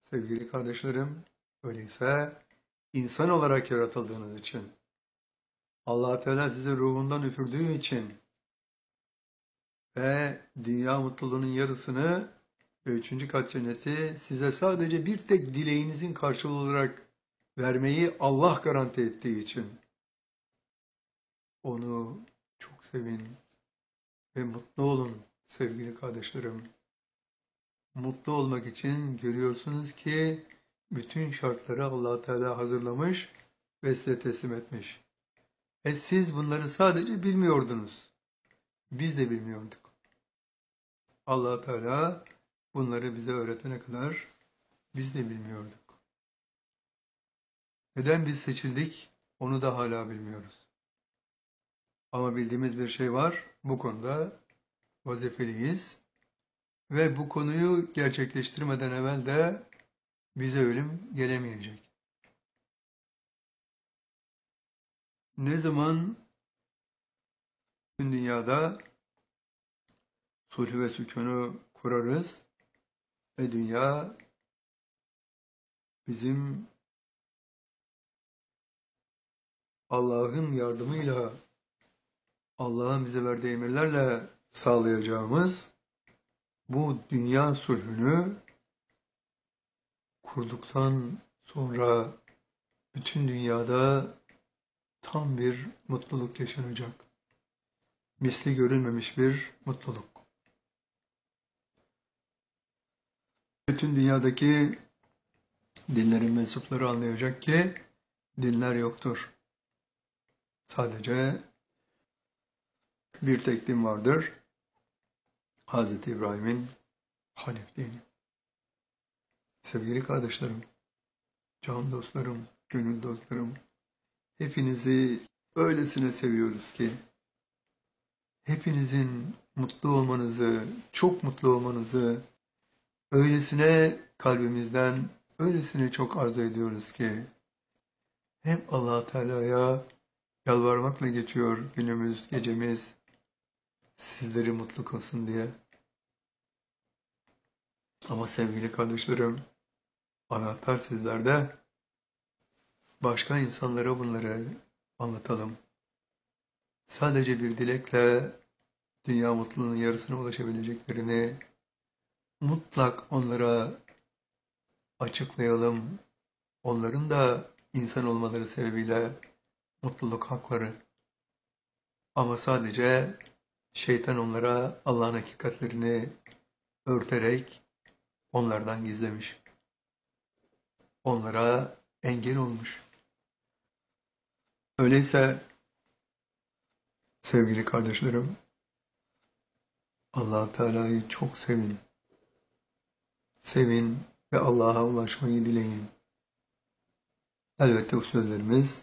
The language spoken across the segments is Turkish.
Sevgili kardeşlerim, öyleyse insan olarak yaratıldığınız için, Allah Teala sizi ruhundan üfürdüğü için ve dünya mutluluğunun yarısını ve üçüncü kat cenneti size sadece bir tek dileğinizin karşılığı olarak vermeyi Allah garanti ettiği için onu çok sevin ve mutlu olun sevgili kardeşlerim. Mutlu olmak için görüyorsunuz ki bütün şartları Allah Teala hazırlamış ve size teslim etmiş. Siz bunları sadece bilmiyordunuz. Biz de bilmiyorduk. Allah Teala bunları bize öğretene kadar biz de bilmiyorduk. Neden biz seçildik? Onu da hala bilmiyoruz. Ama bildiğimiz bir şey var. Bu konuda vazifeliyiz. Ve bu konuyu gerçekleştirmeden evvel de bize ölüm gelemeyecek. Ne zaman tüm dünyada sulhü ve sükûnu kurarız ve dünya bizim Allah'ın yardımıyla, Allah'ın bize verdiği emirlerle sağlayacağımız bu dünya sulhünü kurduktan sonra bütün dünyada tam bir mutluluk yaşanacak. Misli görülmemiş bir mutluluk. Bütün dünyadaki dinlerin mensupları anlayacak ki dinler yoktur. Sadece bir tek din vardır. Hz. İbrahim'in Hanif dini. Sevgili kardeşlerim, can dostlarım, gönül dostlarım, hepinizi öylesine seviyoruz ki, hepinizin mutlu olmanızı, çok mutlu olmanızı, öylesine kalbimizden, öylesine çok arzu ediyoruz ki, hep Allah Teala'ya yalvarmakla geçiyor günümüz, gecemiz, sizleri mutlu kılsın diye. Ama sevgili kardeşlerim, anahtar sizlerde. Başka insanlara bunları anlatalım. Sadece bir dilekle dünya mutluluğunun yarısına ulaşabileceklerini mutlak onlara açıklayalım. Onların da insan olmaları sebebiyle mutluluk hakları. Ama sadece şeytan onlara Allah'ın hakikatlerini örterek onlardan gizlemiş. Onlara engel olmuş. Öyleyse sevgili kardeşlerim, Allah Teala'yı çok sevin. Sevin ve Allah'a ulaşmayı dileyin. Elbette bu sözlerimiz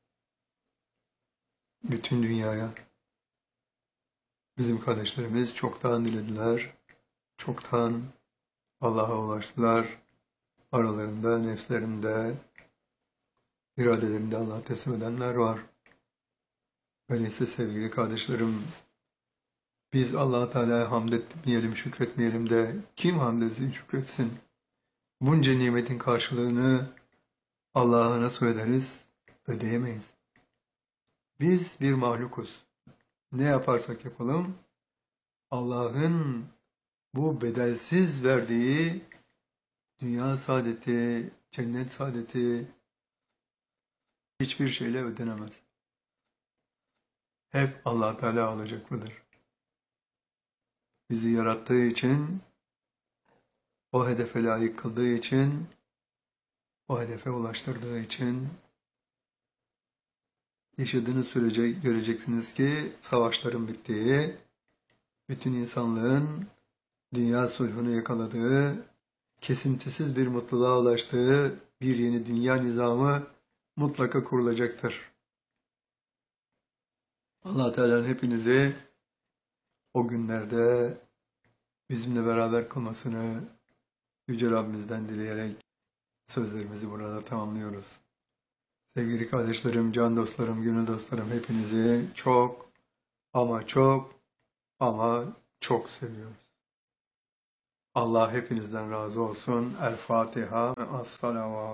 bütün dünyaya. Bizim kardeşlerimiz çoktan dilediler, çoktan Allah'a ulaştılar. Aralarında, nefslerinde, iradelerinde Allah'a teslim edenler var. Öyleyse sevgili kardeşlerim, biz Allah Teala'ya hamd etmeyelim, şükretmeyelim de kim hamd etsin, şükretsin? Bunca nimetin karşılığını Allah'a nasıl öderiz? Ödeyemeyiz. Biz bir mahlukuz. Ne yaparsak yapalım, Allah'ın bu bedelsiz verdiği dünya saadeti, cennet saadeti hiçbir şeyle ödenemez. Hep Allah Teala alacaklıdır. Bizi yarattığı için, o hedefe layık kıldığı için, o hedefe ulaştırdığı için yaşadığınız sürece göreceksiniz ki savaşların bittiği, bütün insanlığın dünya sulhunu yakaladığı, kesintisiz bir mutluluğa ulaştığı bir yeni dünya nizamı mutlaka kurulacaktır. Allah Teala'nın hepinizi o günlerde bizimle beraber kılmasını Yüce Rabbimizden dileyerek sözlerimizi burada tamamlıyoruz. Sevgili kardeşlerim, can dostlarım, gönül dostlarım, hepinizi çok ama çok seviyorum. Allah hepinizden razı olsun. El Fatiha. Es-salavat.